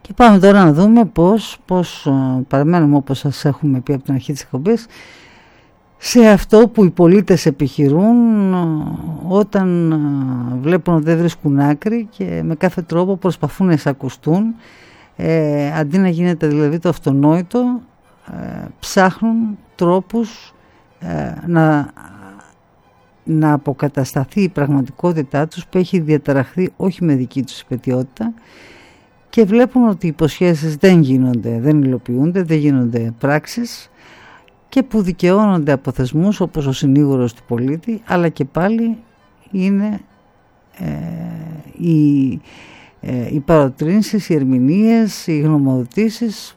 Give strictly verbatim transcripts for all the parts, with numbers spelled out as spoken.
Και πάμε τώρα να δούμε πώς, πώς παραμένουμε, όπως σας έχουμε πει από την αρχή της εκπομπής, σε αυτό που οι πολίτες επιχειρούν όταν βλέπουν ότι δεν βρίσκουν άκρη και με κάθε τρόπο προσπαθούν να εισακουστούν, ε, αντί να γίνεται δηλαδή το αυτονόητο, ε, ψάχνουν τρόπους ε, να, να αποκατασταθεί η πραγματικότητά τους που έχει διαταραχθεί όχι με δική τους υπαιτιότητα, και βλέπουν ότι οι υποσχέσεις δεν γίνονται, δεν υλοποιούνται, δεν γίνονται πράξεις, και που δικαιώνονται από θεσμούς όπως ο συνήγορος του πολίτη, αλλά και πάλι είναι ε, οι, ε, οι παροτρύνσεις, οι ερμηνείες, οι γνωμοδοτήσεις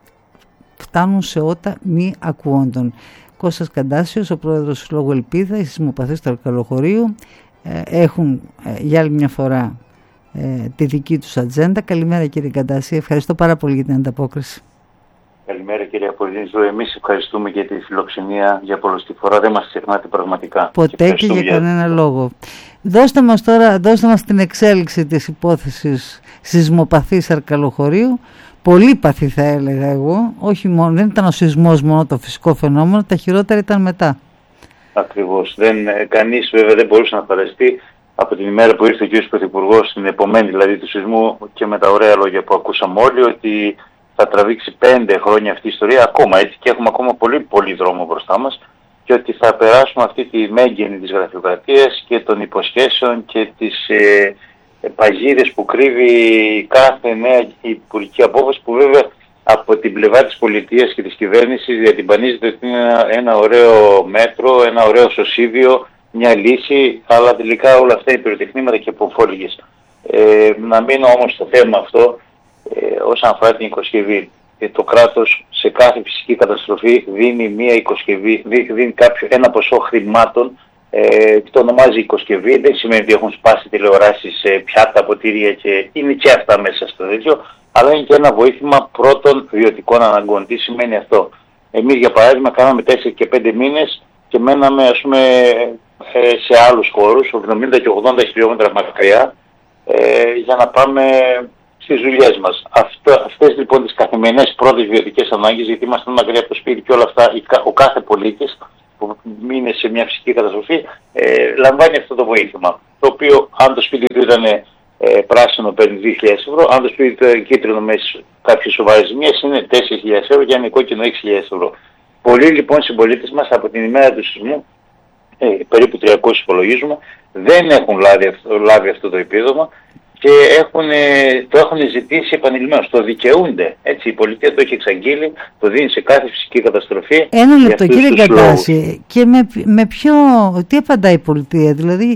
φτάνουν σε ότα μη ακούοντων. Κώστας Καντάσιος, ο πρόεδρος του Συλλόγου Ελπίδα, οι σεισμοπαθείς του Αρκαλοχωρίου ε, έχουν ε, για άλλη μια φορά ε, τη δική τους ατζέντα. Καλημέρα κύριε Καντάσιο, ευχαριστώ πάρα πολύ για την ανταπόκριση. Καλημέρα κύριε Απολύνζο, εμείς ευχαριστούμε για τη φιλοξενία για πολλωστή φορά, δεν μας ξεχνάτε πραγματικά. Ποτέ και, και για κανένα λόγο. Δώστε μας τώρα, δώστε μας την εξέλιξη της υπόθεσης σεισμοπαθής Αρκαλοχωρίου. Πολύ παθή θα έλεγα εγώ, όχι μόνο, δεν ήταν ο σεισμός μόνο το φυσικό φαινόμενο, τα χειρότερα ήταν μετά. Ακριβώς, δεν, κανείς βέβαια δεν μπορούσε να φανταστεί από την ημέρα που ήρθε ο κ. Πρωθυπουργός, την επομένη δηλαδή του σεισμού, και με τα ωραία λόγια που ακούσαμε όλοι, ότι θα τραβήξει πέντε χρόνια αυτή η ιστορία, ακόμα έτσι, και έχουμε ακόμα πολύ πολύ δρόμο μπροστά μας, και ότι θα περάσουμε αυτή τη μέγενη της γραφειοκρατίας και των υποσχέσεων και τις ε, ε, παγίδες που κρύβει κάθε νέα υπουργική απόφαση, που βέβαια από την πλευρά της πολιτείας και της κυβέρνησης διατυμπανίζεται ότι είναι ένα, ένα ωραίο μέτρο, ένα ωραίο σωσίδιο, μια λύση, αλλά τελικά όλα αυτά είναι πυροτεχνήματα και αποφόλυγες. Ε, να μείνω όμως στο θέμα αυτό. Ε, όσον αφορά την οικοσκευή, ε, το κράτος σε κάθε φυσική καταστροφή δίνει μία οικοσκευή, δίνει κάποιο, ένα ποσό χρημάτων, ε, το ονομάζει οικοσκευή, δεν σημαίνει ότι έχουν σπάσει τηλεοράσεις, ε, πιάτα, ποτήρια, και είναι και αυτά μέσα στο τέτοιο, αλλά είναι και ένα βοήθημα πρώτων βιωτικών αναγκών. Τι σημαίνει αυτό? Εμείς για παράδειγμα κάναμε τέσσερις και πέντε μήνες και μέναμε, ας πούμε, ε, σε άλλους χώρους, εβδομήντα και ογδόντα χιλιόμετρα μακριά, ε, για να πάμε στις δουλειές μας. Αυτό, αυτές λοιπόν τις καθημερινές πρώτες βιωτικές ανάγκες, γιατί είμαστε μακριά από το σπίτι και όλα αυτά, ο κάθε πολίτης που είναι σε μια φυσική καταστροφή ε, λαμβάνει αυτό το βοήθημα. Το οποίο, αν το σπίτι του ήταν ε, πράσινο, παίρνει δύο χιλιάδες ευρώ, αν το σπίτι του ήταν κίτρινο με κάποιες σοβαρές ζημίες, είναι τέσσερις χιλιάδες ευρώ, και αν είναι κόκκινο έξι χιλιάδες ευρώ. Πολλοί λοιπόν συμπολίτες μας από την ημέρα του σεισμού, ε, περίπου τριακόσιοι υπολογίζουμε, δεν έχουν λάβει, λάβει αυτό το επίδομα, και έχουν, το έχουν ζητήσει επανειλημμένως, το δικαιούνται. Έτσι, η πολιτεία το έχει εξαγγείλει, το δίνει σε κάθε φυσική καταστροφή. Ένα λεπτό κύριε Καντάση, και με, με ποιο, τι απαντάει η πολιτεία, δηλαδή...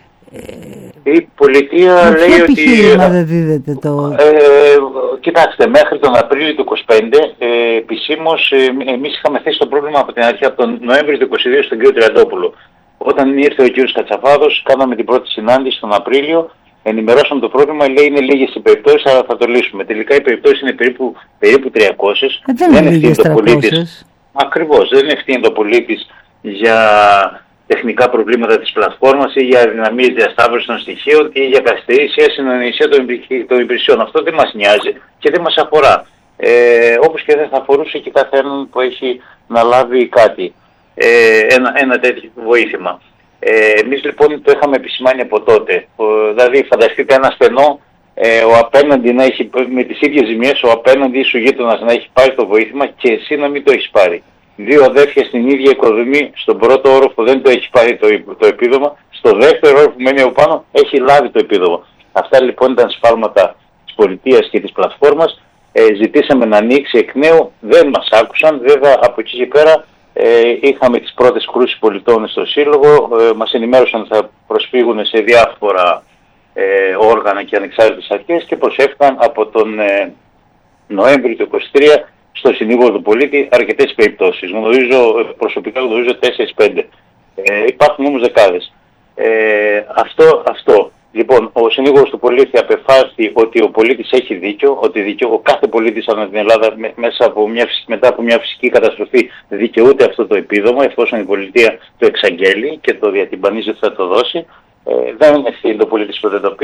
Η πολιτεία με λέει ποιο ότι... επιχείρημα δεν δίδεται το... Ε, κοιτάξτε, μέχρι τον Απρίλιο του είκοσι πέντε, ε, επισήμως, ε, εμείς είχαμε θέσει το πρόβλημα από την αρχή, από τον Νοέμβριο του είκοσι δύο στον κύριο Τριαντόπουλο. Όταν ήρθε ο κύριος Κατσαφάδος, κάναμε την πρώτη συνάντηση τον Απρίλιο, ενημερώσαμε το πρόβλημα, λέει είναι λίγες οι περιπτώσεις, αλλά θα το λύσουμε. Τελικά οι περιπτώσεις είναι περίπου, περίπου τριακόσιες. Ε, δεν, δεν είναι λίγες τριακόσιες. Ακριβώς, δεν ευθύνει το πολίτης για τεχνικά προβλήματα της πλατφόρμας ή για αδυναμίες διασταύρωσης των στοιχείων ή για καθυστερήσεις ή ασυνονισία των υπηρεσιών. Αυτό δεν μας νοιάζει και δεν μας αφορά. Ε, όπως και δεν θα αφορούσε και καθέναν που έχει να λάβει κάτι, ε, ένα, ένα τέτοιο βοήθημα. Ε, εμείς λοιπόν το είχαμε επισημάνει από τότε. Ο, δηλαδή φανταστείτε ένα στενό, ε, ο απέναντι να έχει, με τις ίδιες ζημιές, ο απέναντι σου γείτονας να έχει πάρει το βοήθημα και εσύ να μην το έχεις πάρει. Δύο αδέρφια στην ίδια οικοδομή, στον πρώτο όροφο δεν το έχει πάρει το, το επίδομα, στο δεύτερο όροφο που μένει από πάνω έχει λάβει το επίδομα. Αυτά λοιπόν ήταν σφάλματα της πολιτείας και της πλατφόρμας. Ε, ζητήσαμε να ανοίξει εκ νέου, δεν μας άκουσαν. Βέβαια από εκεί και πέρα ε, είχαμε τις πρώτες κρούσεις πολιτών στο Σύλλογο, ε, μας ενημέρωσαν ότι θα προσφύγουν σε διάφορα ε, όργανα και ανεξάρτητες αρχές και προσέφηκαν από τον ε, Νοέμβριο του είκοσι τρία στο συνήγορο του πολίτη αρκετές περιπτώσεις. Γνωρίζω, προσωπικά γνωρίζω τέσσερις πέντε. Ε, υπάρχουν όμως δεκάδες. Ε, αυτό, αυτό. Λοιπόν, ο συνήγορος του πολίτη απεφάσισε ότι ο πολίτης έχει δίκιο, ότι δικαι... ο κάθε πολίτης ανά την Ελλάδα μέσα από μια, μετά από μια φυσική καταστροφή δικαιούται αυτό το επίδομα, εφόσον η πολιτεία το εξαγγέλει και το διατυμπανίζει ότι θα το δώσει. Ε, δεν είναι ευθύνη το πολίτης που δεν το πήρε.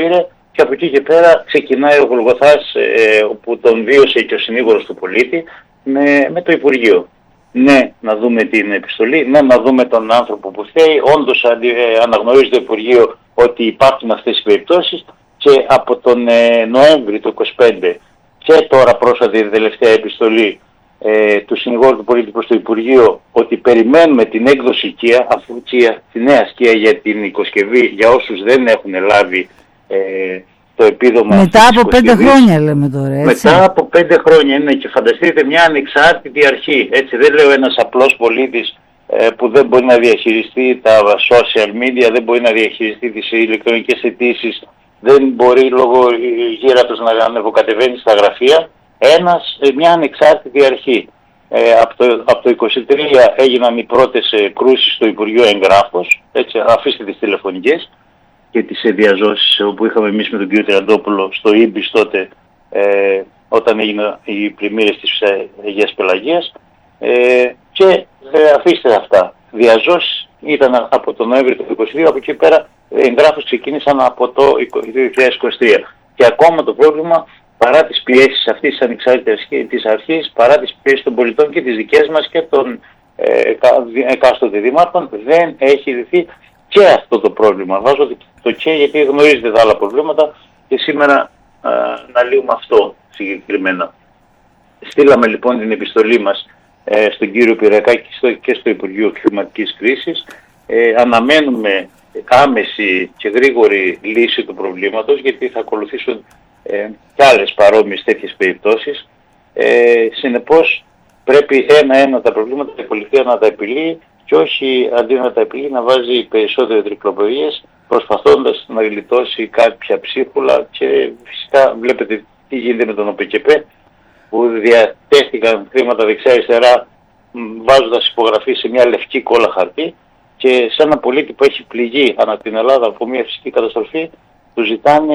και από εκεί και πέρα ξεκινάει ο Γολγοθάς, ε, όπου τον βίωσε και ο συνήγορος του πολίτη, με, με το Υπουργείο. Ναι, να δούμε την επιστολή, ναι, να δούμε τον άνθρωπο που φταίει. Όντως ε, αναγνωρίζει το Υπουργείο ότι υπάρχουν αυτές οι περιπτώσεις, και από τον ε, Νοέμβρη του είκοσι πέντε και τώρα πρόσφατα η τελευταία επιστολή ε, του συνηγόρου του πολίτη προς το Υπουργείο, ότι περιμένουμε την έκδοση οικία, αφού οικία, τη νέα σκία για την οικοσκευή, για όσους δεν έχουν λάβει ε, το επίδομα. Μετά από πέντε χρόνια λέμε τώρα, έτσι. Μετά από πέντε χρόνια είναι, και φανταστείτε μια ανεξάρτητη αρχή. Έτσι, δεν λέω ένας απλός πολίτης ε, που δεν μπορεί να διαχειριστεί τα social media, δεν μπορεί να διαχειριστεί τις ηλεκτρονικές αιτήσεις, δεν μπορεί λόγω γύρατος να ανεβοκατεβαίνει στα γραφεία. Ένας, μια ανεξάρτητη αρχή. Ε, από, το, από το είκοσι τρία έγιναν οι πρώτες ε, κρούσεις στο Υπουργείο Εγγράφος, έτσι, αφήστε τις τηλεφωνικές και τις διαζώσεις, όπου είχαμε εμείς με τον κύριο Τριαντόπουλο στο Ήμπις τότε, ε, όταν έγιναν οι πλημμύρες της ε, Αγίας Πελαγίας, ε, και ε, αφήστε αυτά. Διαζώσεις ήταν από τον Νοέμβριο του είκοσι δύο, από εκεί πέρα εγγράφους ξεκίνησαν από το δύο χιλιάδες είκοσι τρία. Και ακόμα το πρόβλημα, παρά τις πιέσεις αυτής της ανεξάρτητης της αρχής, παρά τις πιέσεις των πολιτών και τις δικές μας και των ε, εκάστοτε δημάρχων, δεν έχει λυθεί και αυτό το πρόβλημα. Βάζω το και γιατί γνωρίζετε τα άλλα προβλήματα, και σήμερα α, να λύουμε αυτό συγκεκριμένα. Στείλαμε λοιπόν την επιστολή μας ε, στον κύριο Πυριακάκη και στο, και στο Υπουργείο Κλιματικής Κρίσης. Ε, αναμένουμε άμεση και γρήγορη λύση του προβλήματος, γιατί θα ακολουθήσουν ε, και άλλες παρόμοιες τέτοιες περιπτώσεις. Ε, συνεπώς πρέπει ένα-ένα τα προβλήματα η πολιτεία να τα επιλύει, και όχι αντί να τα επιλύει να βάζει περισσότερο τρικλοποδίες, προσπαθώντας να γλιτώσει κάποια ψίχουλα. Και φυσικά βλέπετε τι γίνεται με τον ΟΠΕΚΕΠΕ, που διατέθηκαν χρήματα δεξιά-αριστερά βάζοντας υπογραφή σε μια λευκή κόλλα χαρτί, και σε ένα πολίτη που έχει πληγεί ανά την Ελλάδα από μια φυσική καταστροφή του ζητάνε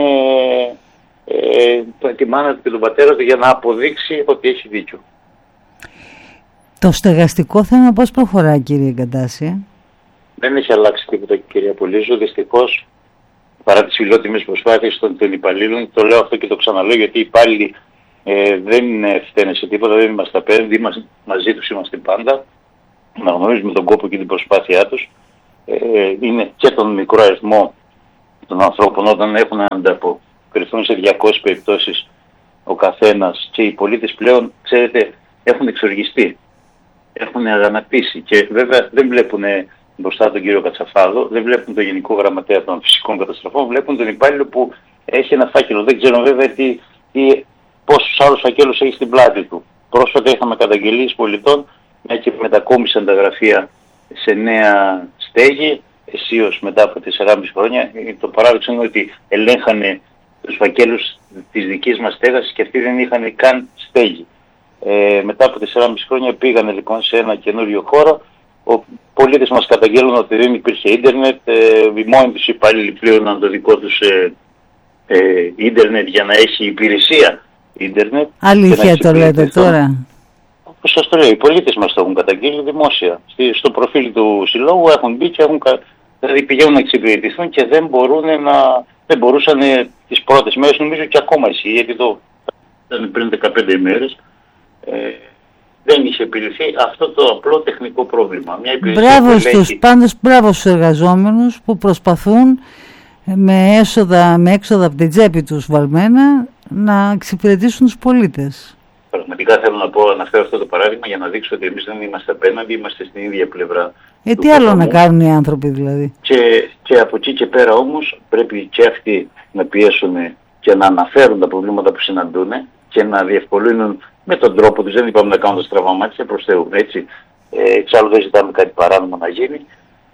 ε, τη μάνα του και τον πατέρα του για να αποδείξει ότι έχει δίκιο. Το στεγαστικό θέμα πώς προχωράει, κύριε Γκαντάση? Δεν έχει αλλάξει τίποτα, κυρία Πολύζου. Δυστυχώς, παρά τις φιλότιμες προσπάθειες των, των υπαλλήλων, το λέω αυτό και το ξαναλέω, γιατί οι υπάλληλοι ε, δεν φταίνε σε τίποτα, δεν είμαστε απέναντι, είμαστε μαζί τους, είμαστε πάντα. Να γνωρίζουμε τον κόπο και την προσπάθειά τους. Ε, είναι και τον μικρό αριθμό των ανθρώπων, όταν έχουν να ανταποκριθούν σε διακόσιες περιπτώσεις ο καθένας, και οι πολίτες πλέον, ξέρετε, έχουν εξοργιστεί. Έχουν αγανακτήσει, και βέβαια δεν βλέπουν μπροστά τον κύριο Κατσαφάδο, δεν βλέπουν τον Γενικό Γραμματέα των Φυσικών Καταστροφών, βλέπουν τον υπάλληλο που έχει ένα φάκελο. Δεν ξέρω βέβαια τι, τι, πόσους άλλους φακέλους έχει στην πλάτη του. Πρόσφατα είχαμε καταγγελίες πολιτών, μια και μετακόμισαν τα γραφεία σε νέα στέγη, αισίως μετά από τεσσεράμισι χρόνια. Το παράδοξο είναι ότι ελέγχανε τους φακέλους της δικής μας στέγασης και αυτοί δεν είχαν καν στέγη. Ε, μετά από τεσσεράμισι χρόνια πήγανε λοιπόν σε ένα καινούριο χώρο. Οι πολίτες μας καταγγέλνουν ότι δεν υπήρχε ίντερνετ, ε, οι μόνοι τους υπάλληλοι πλήρωναν το δικό τους ε, ε, ίντερνετ για να έχει υπηρεσία ίντερνετ. Αλήθεια το λέτε τώρα? Όπως σας το λέω, οι πολίτες μας το έχουν καταγγείλει δημόσια. Στο προφίλ του συλλόγου έχουν μπει και έχουν, δηλαδή πηγαίνουν να εξυπηρετηθούν και δεν, μπορούν να, δεν μπορούσαν ε, τις πρώτες μέρες, νομίζω και ακόμα εσύ, γιατί το ήταν πριν δεκαπέντε ημέρες. Ε, δεν είχε επιλυθεί αυτό το απλό τεχνικό πρόβλημα. Μια μπράβο στους, έχει... πάντως μπράβο στους εργαζόμενους που προσπαθούν με, έσοδα, με έξοδα από την τσέπη τους βαλμένα να εξυπηρετήσουν τους πολίτες. Πραγματικά θέλω να πω, να φέρω αυτό το παράδειγμα για να δείξω ότι εμείς δεν είμαστε απέναντι, είμαστε στην ίδια πλευρά. Ε, τι άλλο να κάνουν οι άνθρωποι δηλαδή? Και, και από εκεί και πέρα όμως πρέπει και αυτοί να πιέσουν και να αναφέρουν τα προβλήματα που συναντούν και να διευκολύνουν με τον τρόπο τους. Δεν είπαμε να κάνουν τα στραβά μάτια προς Θεού, έτσι. Ε, εξάλλου δεν ζητάμε κάτι παράνομο να γίνει.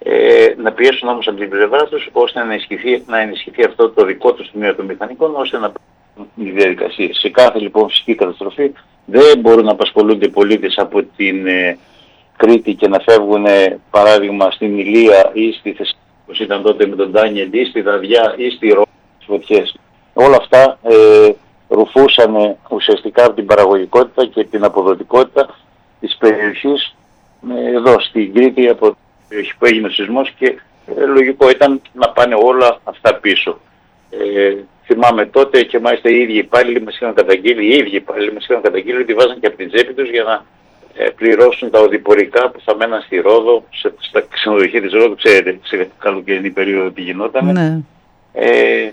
Ε, να πιέσουν όμως από την πλευρά τους ώστε να ενισχυθεί, να ενισχυθεί αυτό το δικό τους τμήμα των μηχανικών, ώστε να οι διαδικασίες. Σε κάθε λοιπόν φυσική καταστροφή δεν μπορούν να απασχολούνται πολίτες από την ε, Κρήτη και να φεύγουν ε, παράδειγμα στην Ηλία ή στη Θεσσαλονίκη, όπως ήταν τότε με τον Ντάνιελ, ή στη Δαδιά ή στη Ρώμη, στις φωτιές. Όλα αυτά ε, ρουφούσαν ουσιαστικά από την παραγωγικότητα και την αποδοτικότητα της περιοχής ε, εδώ στην Κρήτη, από την περιοχή που έγινε ο σεισμός, και ε, λογικό ήταν να πάνε όλα αυτά πίσω. Ε, θυμάμαι τότε και μάλιστα οι ίδιοι υπάλληλοι μας είχαν καταγγείλει, οι ίδιοι υπάλληλοι μας είχαν καταγγείλει ότι βάζαν και από την τσέπη τους για να ε, πληρώσουν τα οδηπορικά που θα μέναν στη Ρόδο, σε, στα ξενοδοχεία της Ρόδου, ξέρετε, σε καλοκαιρινή περίοδο τι γινόταν. Ναι. Ε,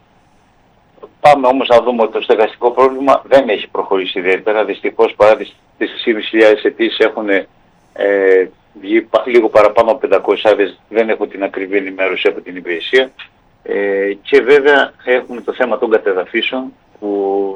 πάμε όμως να δούμε ότι το στεγαστικό πρόβλημα δεν έχει προχωρήσει ιδιαίτερα. Δυστυχώς παρά τις τέσσερις χιλιάδες αιτήσεις έχουν ε, βγει λίγο παραπάνω από πεντακόσιες άδειες, δεν έχω την ακριβή ενημέρωση από την υπηρεσία. Ε, και βέβαια έχουμε το θέμα των κατεδαφίσεων που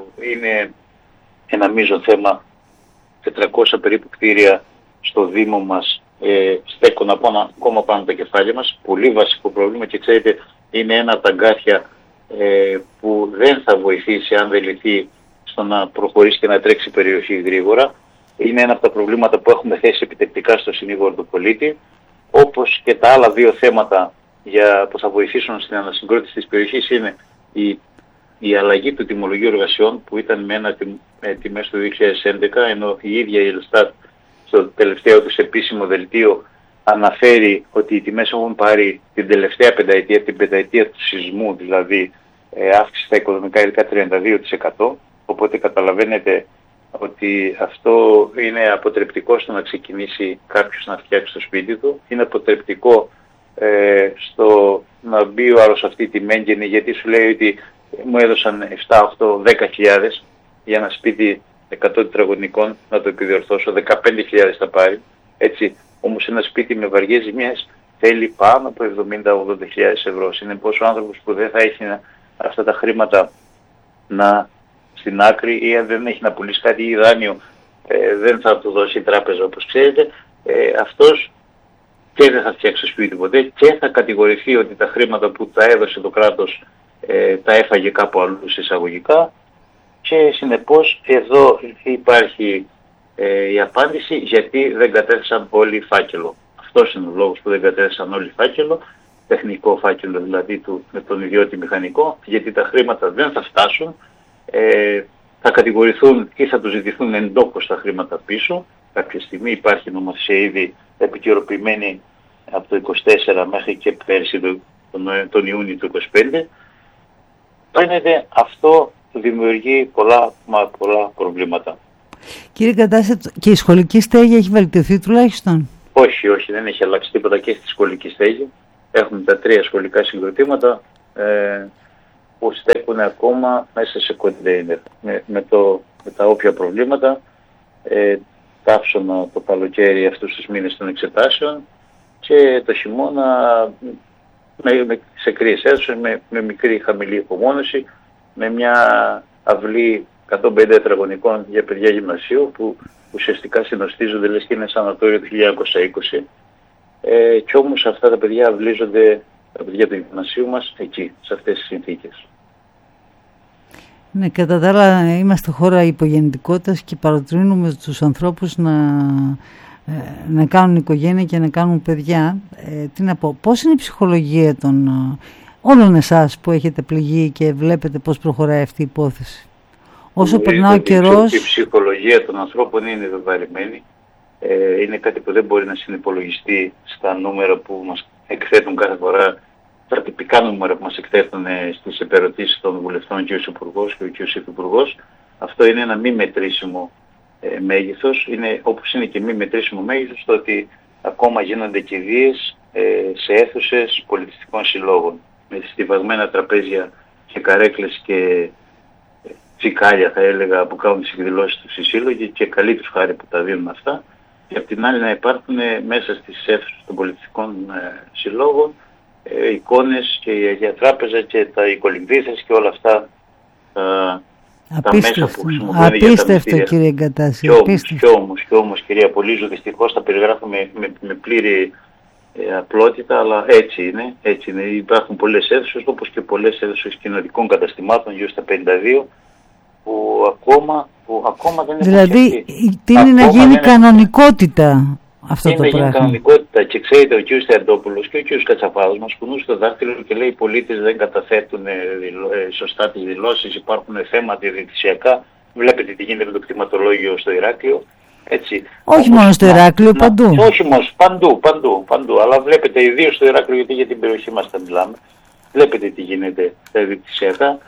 είναι ένα μείζον θέμα. τετρακόσια περίπου κτίρια στο Δήμο μας ε, στέκουν ακόμα πάνω από τα κεφάλια μας. Πολύ βασικό πρόβλημα και ξέρετε είναι ένα από τα αγκάθια ε, που δεν θα βοηθήσει αν δεν λυθεί στο να προχωρήσει και να τρέξει η περιοχή γρήγορα. Είναι ένα από τα προβλήματα που έχουμε θέσει επιτεκτικά στο συνήγορο του πολίτη, όπως και τα άλλα δύο θέματα για, που θα βοηθήσουν στην ανασυγκρότηση της περιοχής είναι η, η αλλαγή του τιμολογίου εργασιών που ήταν με ένα με τιμές του δύο χιλιάδες έντεκα, ενώ η ίδια η Ελστάτ στο τελευταίο τους επίσημο δελτίο αναφέρει ότι οι τιμές έχουν πάρει την τελευταία πενταετία, την πενταετία του σεισμού, δηλαδή ε, αύξηση στα οικονομικά υλικά τριάντα δύο τοις εκατό, οπότε καταλαβαίνετε ότι αυτό είναι αποτρεπτικό στο να ξεκινήσει κάποιος να φτιάξει το σπίτι του, είναι αποτρεπτικό ε, στο να μπει ο άλλος σε αυτή τη μέγενη, γιατί σου λέει ότι μου έδωσαν επτά, οκτώ, δέκα χιλιάδες για ένα σπίτι εκατό τετραγωνικών, να το επιδιορθώσω, δεκαπέντε χιλιάδες θα πάρει, έτσι, όμως ένα σπίτι με βαριές ζημιές θέλει πάνω από εβδομήντα με ογδόντα χιλιάδες ευρώ. Συνεπώς ο άνθρωπος που δεν θα έχει αυτά τα χρήματα να στην άκρη ή αν δεν έχει να πουλήσει κάτι ή δάνειο ε, δεν θα του δώσει η τράπεζα όπως ξέρετε, ε, αυτός και δεν θα φτιάξει το σπίτι ποτέ και θα κατηγορηθεί ότι τα χρήματα που τα έδωσε το κράτος ε, τα έφαγε κάπου αλλού εισαγωγικά και συνεπώς εδώ υπάρχει ε, η απάντηση γιατί δεν κατέθεσαν όλοι φάκελο. Αυτός είναι ο λόγος που δεν κατέθεσαν όλοι φάκελο, τεχνικό φάκελο δηλαδή του, με τον ιδιώτη μηχανικό, γιατί τα χρήματα δεν θα φτάσουν. Ε, θα κατηγορηθούν ή θα τους ζητηθούν εντόκως τα χρήματα πίσω. Κάποια στιγμή υπάρχει νομοθεσία ήδη επικαιροποιημένη από το είκοσι τέσσερα μέχρι και πέρσι τον, τον, τον Ιούνιο του είκοσι πέντε. Φαίνεται αυτό δημιουργεί πολλά, μα πολλά προβλήματα. Κύριε Καντάση, και η σχολική στέγη έχει βελτιωθεί τουλάχιστον? Όχι, όχι, δεν έχει αλλάξει τίποτα και στη σχολική στέγη. Έχουμε τα τρία σχολικά συγκροτήματα ε, που στέκουν ακόμα μέσα σε κοντέινερ με, με, το, με τα όποια προβλήματα. Ε, Ταύσωνα το καλοκαίρι αυτούς τους μήνες των εξετάσεων και το χειμώνα με, με, σε κρύες αίθουσες με, με μικρή χαμηλή υπομόνωση, με μια αυλή εκατόν πενήντα τετραγωνικών για παιδιά γυμνασίου που ουσιαστικά συνοστίζονται λες και είναι σανατόριο του χίλια εννιακόσια είκοσι ε, και όμως αυτά τα παιδιά αυλίζονται, τα παιδιά του γυμνασίου μας εκεί, σε αυτές τις συνθήκες. Ναι, κατά τα άλλα είμαστε χώρα υπογεννητικότητας και παροτρύνουμε τους ανθρώπους να, να κάνουν οικογένεια και να κάνουν παιδιά. Ε, τι να πω, πώς είναι η ψυχολογία των όλων εσάς που έχετε πληγεί και βλέπετε πώς προχωράει αυτή η υπόθεση? Όσο περνά ο καιρός... Η ψυχολογία των ανθρώπων είναι βεβαρημένη. Ε, είναι κάτι που δεν μπορεί να συνυπολογιστεί στα νούμερα που μας εκθέτουν κάθε φορά, τα τυπικά νούμερα που μας εκθέτουν στις επερωτήσεις των βουλευτών και ο Υπουργός και ο κ. Υφυπουργός. Αυτό είναι ένα μη μετρήσιμο ε, μέγεθος. Είναι, όπως είναι και μη μετρήσιμο μέγεθος το ότι ακόμα γίνονται κηδείες ε, σε αίθουσες πολιτιστικών συλλόγων με στιβαγμένα τραπέζια και καρέκλες και τσικάλια θα έλεγα που κάνουν τις εκδηλώσεις τους οι σύλλογοι και καλή τους χάρη που τα δίνουν αυτά. Και απ' την άλλη να υπάρχουν μέσα στις αίθουσες των πολιτιστικών ε, συλλόγων ε, εικόνες και η Αγία Τράπεζα και τα οικολυμβήθες και όλα αυτά τα, τα μέσα που χρησιμοποιούνται. Απίστευτο κύριε Γκατάση. Και όμως, και όμως, και όμως κυρία Πολύζου, δυστυχώς τα περιγράφουμε με, με πλήρη ε, απλότητα, αλλά έτσι είναι, έτσι είναι. Υπάρχουν πολλές αίθουσες όπως και πολλές αίθουσες κοινωνικών καταστημάτων γύρω στα πενήντα δύο που ακόμα, που ακόμα δεν είναι. Δηλαδή τίνει να γίνει κανονικότητα αυτό το πράγμα. Είναι κανονικότητα και ξέρετε ο κ. Θεαντόπουλος και ο κ. Κατσαφάδος μας κουνούν στο δάχτυλο και λέει οι πολίτες δεν καταθέτουν ε, ε, σωστά τις δηλώσεις, υπάρχουν θέματα διαιτησιακά. Βλέπετε τι γίνεται με το κτηματολόγιο στο Ηράκλειο. Έτσι. Όχι όμως, μόνο στο Ηράκλειο, να, παντού. Να, όχι μόνο, παντού, παντού, παντού. Αλλά βλέπετε ιδίως στο Ηράκλειο, γιατί για την περιοχή μας θα μιλάμε. Βλέπετε τι γίνεται στα διαιτησιακά.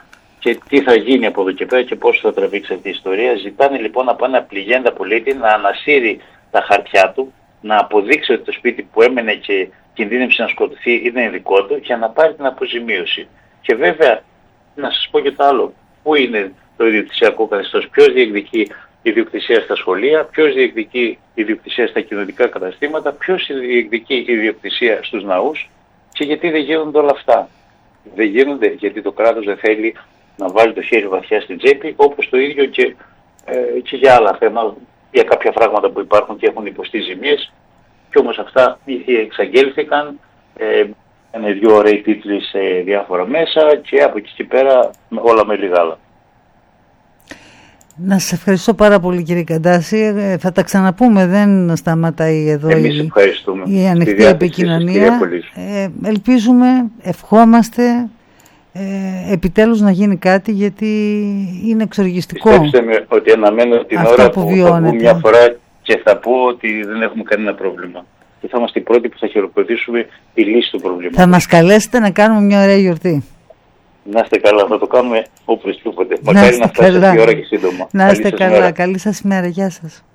και τι θα γίνει από εδώ και πέρα και πώς θα τραβήξει αυτή η ιστορία. Ζητάνε λοιπόν από ένα πληγέντα πολίτη να ανασύρει τα χαρτιά του, να αποδείξει ότι το σπίτι που έμενε και κινδύνευσε να σκοτωθεί είναι δικό του για να πάρει την αποζημίωση. Και βέβαια, να σας πω και το άλλο, πού είναι το ιδιοκτησιακό καθεστώς, ποιος διεκδικεί ιδιοκτησία στα σχολεία, ποιος διεκδικεί ιδιοκτησία στα κοινωνικά καταστήματα, ποιος διεκδικεί ιδιοκτησία στους ναούς και γιατί δεν γίνονται όλα αυτά. Δεν γίνονται γιατί το κράτος δεν θέλει να βάλει το χέρι βαθιά στην τσέπη, όπως το ίδιο και, ε, και για άλλα θέματα, για κάποια πράγματα που υπάρχουν και έχουν υποστεί ζημίες. Και όμως αυτά εξαγγέλθηκαν, ε, είναι δύο ωραίοι τίτλοι σε διάφορα μέσα και από εκεί και πέρα όλα με λιγάλα. Να σας ευχαριστώ πάρα πολύ, κύριε Καντάση. Ε, θα τα ξαναπούμε, δεν σταματάει εδώ η, η ανοιχτή επικοινωνία. Ε, ελπίζουμε, ευχόμαστε ε, επιτέλους να γίνει κάτι, γιατί είναι εξοργιστικό. Πιστέψτε με ότι αναμένω την ώρα που, που θα βγω μια φορά και θα πω ότι δεν έχουμε κανένα πρόβλημα. Και θα είμαστε οι πρώτοι που θα χειροκροτήσουμε τη λύση του προβλήματος. Θα μας καλέσετε να κάνουμε μια ωραία γιορτή. Να είστε καλά, θα το κάνουμε οπωσδήποτε. Μακάρι να φτάσει αυτή η ώρα και σύντομα. Να είστε καλά, καλή σας ημέρα, γεια σας.